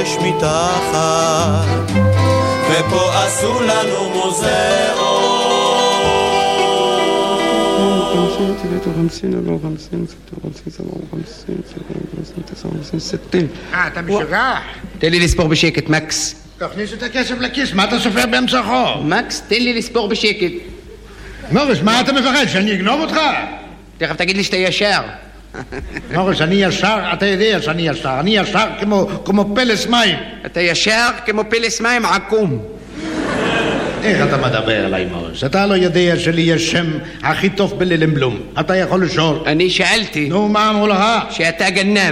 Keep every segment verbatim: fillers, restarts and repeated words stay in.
יש מתחת, ופה עשו לנו מוזיאון. אה, אתה משוגע? תן לי לספור בשקט, מקס. תכניס את הכסף לכיס, מה אתה סופר באמצע החור? מקס, תן לי לספור בשקט. מוריס, מה אתה מפחד, שאני אגנוב אותך? תכף תגיד לי שאתה ישר. מוריס, אני ישר, אתה יודע שאני ישר, אני ישר כמו, כמו פלס מים. אתה ישר כמו פלס מים עקום. איך אתה מדבר עליי, מוריס? אתה לא יודע שלי יש שם הכי טוב בלילמבלום. אתה יכול לשאול. אני שאלתי. נו, מה אמרו לך? שאתה גנב.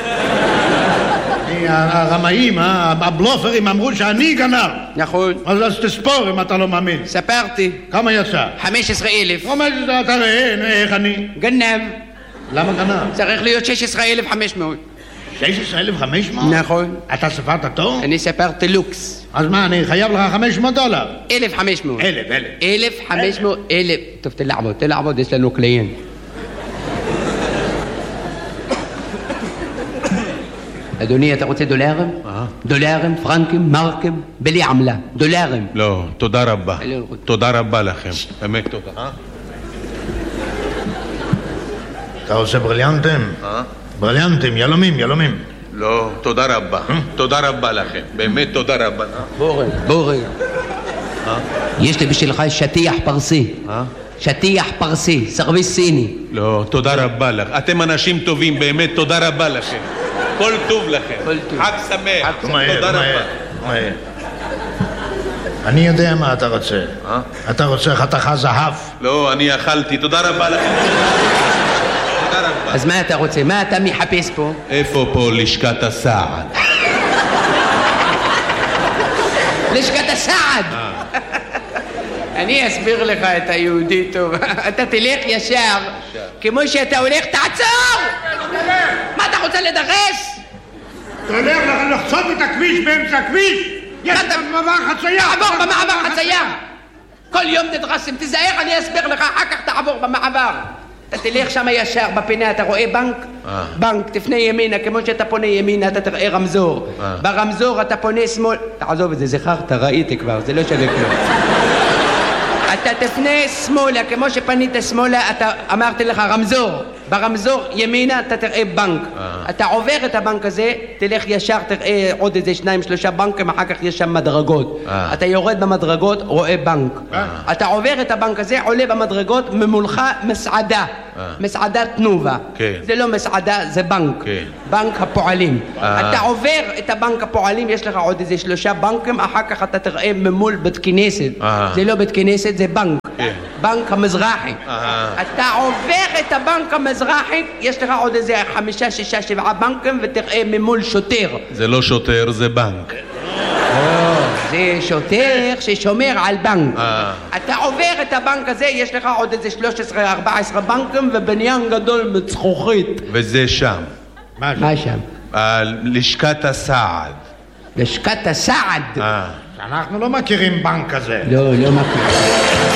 הרמאים, הבלופרים אמרו שאני גנב. נכון. אז תספור אם אתה לא מאמין. ספרתי. כמה יצא? חמש עשרה אלף. חמש עשרה, אתה ראה, איך אני? גנב. למה גנב? צריך להיות שש עשרה אלף וחמש מאות. שש עשרה אלף וחמש מאות? נכון. אתה ספרת טוב? אני ספרתי לוקס. אז מה, אני חייב לך חמש מאות דולר? אלף וחמש מאות. אלף, אלף. אלף וחמש מאות, אלף. טוב, תלעבוד, תלעבוד, יש לנו קליינט. אדוני, אתה רוצה דולרים? דולרים, פרנקים, מרקים, בלי עמלה. דולרים. לא, תודה רבה. תודה רבה לכם. באמת תודה. אתה עושה בריליאנטים? בריליאנטים, ילומים, ילומים. לא, תודה רבה. תודה רבה לכם. באמת תודה רבה. בוא רגע, בוא רגע. יש לי בשבילך שטיח פרסי. שטיח פרסי, סרוויס סיני. לא, תודה רבה לך. אתם אנשים טובים, באמת תודה רבה לכם. כל טוב לכם. חג שמח. תודה רבה. אני יודע מה אתה רוצה. אתה רוצה חתיכה זהב? לא, אני אכלתי. תודה רבה לכם. תודה רבה. אז מה אתה רוצה? מה אתה מחפש פה? איפה פה לשכת הסעד? לשכת הסעד! אני אסביר לך את היהודי טוב. אתה תלך ישר, כמו שאתה הולך, תעצור! מה אתה רוצה לדרס? אתה הולך לחצות את הכביש באמצע הכביש? יש מעבר חצייה! תעבור במעבר חצייה! כל יום תדרסים, תיזהר, אני אסביר לך, אחר כך תעבור במעבר. אתה תלך שם ישר בפינה, אתה רואה בנק? בנק, תפנה ימינה, כמו שאתה פונה ימינה, אתה תראה רמזור. ברמזור אתה פונה שמאל... תעזוב את זה, זכרת, ראיתי כבר, זה לא שווה כלום. אתה תפנה שמאלה, כמו שפנית שמאלה, אתה אמרתי לך רמזור. ברמזור ימינה אתה תראה בנק. אתה עובר את הבנק הזה, תלך ישר, תראה עוד איזה שניים שלושה בנקים, אחר כך יש שם מדרגות. אתה יורד במדרגות, רואה בנק. אתה עובר את הבנק הזה, עולה במדרגות, ממולך מסעדה. מסעדת תנובה. זה לא מסעדה, זה בנק. בנק הפועלים. אתה עובר את הבנק הפועלים, יש לך עוד איזה שלושה בנקים, אחר כך אתה תראה ממול בית כנסת. זה לא בית כנסת, זה בנק. בנק המזרחי. אתה עובר את הבנק המזרחי, יש לך עוד איזה חמישה, שישה, שבעה בנקים, ותראה ממול שוטר. זה לא שוטר, זה בנק. זה שוטר ששומר על בנק. אתה עובר את הבנק הזה, יש לך עוד איזה שלוש עשרה, ארבע עשרה בנקים, ובניין גדול מצחוכית. וזה שם. מה שם? לשכת הסעד. לשכת הסעד? אנחנו לא מכירים בנק כזה. לא, לא מכירים.